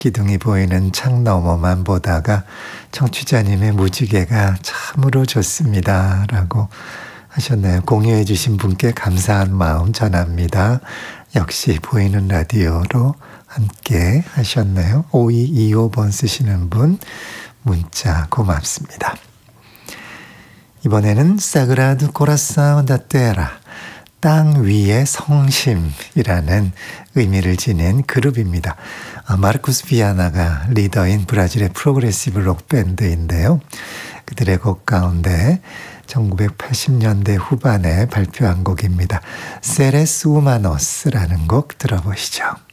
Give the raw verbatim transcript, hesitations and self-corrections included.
기둥이 보이는 창 너머만 보다가 청취자님의 무지개가 참으로 좋습니다. 라고 하셨네요. 공유해 주신 분께 감사한 마음 전합니다. 역시 보이는 라디오로 함께 하셨네요. 오이이오 번 쓰시는 분 문자 고맙습니다. 이번에는 사그라두 코라사온 다 테라, 땅 위의 성심이라는 의미를 지닌 그룹입니다. 마르쿠스 비아나가 리더인 브라질의 프로그레시브 록 밴드인데요. 그들의 곡 가운데 천구백팔십 년대 후반에 발표한 곡입니다. 세레스 우마노스라는 곡 들어보시죠.